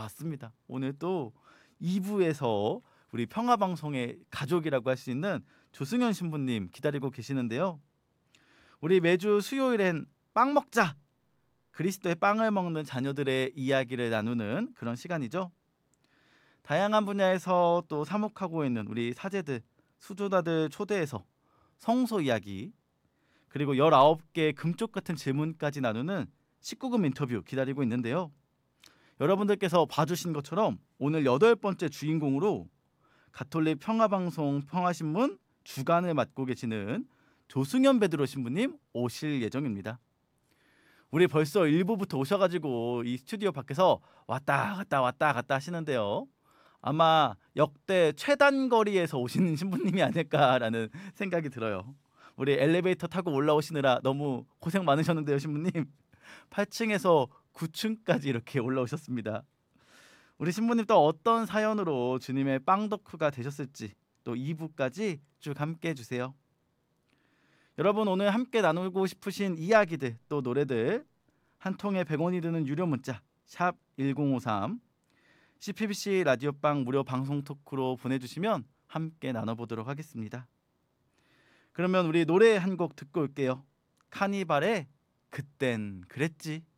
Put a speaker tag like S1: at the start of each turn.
S1: 맞습니다. 오늘 또 2부에서 우리 평화방송의 가족이라고 할 수 있는 조승현 신부님 기다리고 계시는데요. 우리 매주 수요일엔 빵 먹자! 그리스도의 빵을 먹는 자녀들의 이야기를 나누는 그런 시간이죠. 다양한 분야에서 또 사목하고 있는 우리 사제들, 수도다들 초대해서 성소 이야기, 그리고 19개 금쪽 같은 질문까지 나누는 19금 인터뷰 기다리고 있는데요. 여러분들께서 봐주신 것처럼 오늘 8번째 주인공으로 가톨릭 평화방송 평화신문 주간을 맡고 계시는 조승현 베드로 신부님 오실 예정입니다. 우리 벌써 일부부터 오셔가지고 이 스튜디오 밖에서 왔다 갔다 왔다 갔다 하시는데요. 아마 역대 최단 거리에서 오시는 신부님이 아닐까라는 생각이 들어요. 우리 엘리베이터 타고 올라오시느라 너무 고생 많으셨는데요, 신부님. 8층에서 9층까지 이렇게 올라오셨습니다. 우리 신부님 또 어떤 사연으로 주님의 빵 덕후가 되셨을지 또 2부까지 쭉 함께 해주세요. 여러분 오늘 함께 나누고 싶으신 이야기들 또 노래들 한 통에 100원이 드는 유료 문자 샵 1053 CPBC 라디오빵 무료 방송 토크로 보내주시면 함께 나눠보도록 하겠습니다. 그러면 우리 노래 한 곡 듣고 올게요. 카니발의 그땐 그랬지.